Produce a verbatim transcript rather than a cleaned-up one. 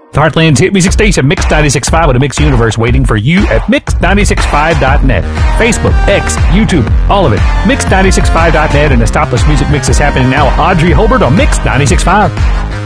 Heartland's hit music station, Mix ninety-six point five, with a Mix universe waiting for you at mix ninety-six point five dot net. Facebook, X, YouTube, all of it. mix ninety-six point five dot net, and the Stopless Music Mix is happening now. Audrey Holbert on Mix ninety-six point five.